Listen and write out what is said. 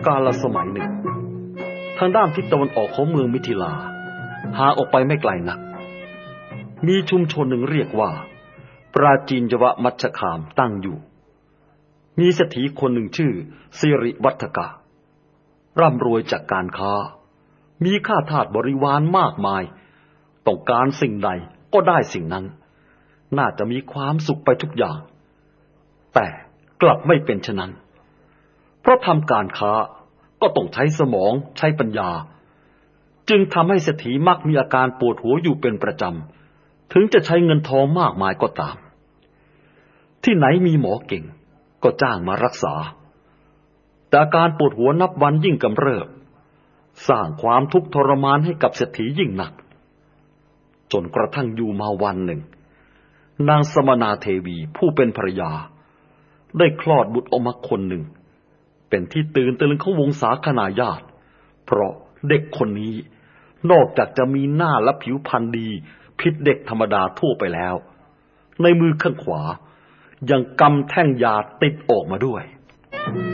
กาลสมัยหนึ่งทางด้านทิศตะวันออกของเมืองมิถิลาห่างออกไปไม่ไกลนักมีชุมชนหนึ่งเรียกว่าปราจีนยวมัชฌคามตั้งอยู่มีเศรษฐีคนหนึ่งชื่อสิริวัฒกะร่ำรวยจากการค้ามีข้าทาสบริวารมากมายต้องการสิ่งใดก็ได้สิ่งนั้นน่าจะมีความสุขไปทุกอย่างแต่กลับไม่เป็นเช่นนั้นเพราะทำการค้าก็ต้องใช้สมองใช้ปัญญาจึงทำให้เศรษฐีมักมีอาการปวดหัวอยู่เป็นประจำถึงจะใช้เงินทองมากมายก็ตามที่ไหนมีหมอเก่งก็จ้างมารักษาแต่อาการปวดหัวนับวันยิ่งกำเริบสร้างความทุกข์ทรมานให้กับเศรษฐียิ่งหนักจนกระทั่งอยู่มาวันหนึ่งนางสมนาเทวีผู้เป็นภรรยาได้คลอดบุตรออกมาคนหนึ่งเป็นที่ตื่นตะลึงของวงศาคณาญาติเพราะเด็กคนนี้นอกจากจะมีหน้าและผิวพรรณดีผิดเด็กธรรมดาทั่วไปแล้วในมือข้างขวายังกำแท่งยาติดออกมาด้วย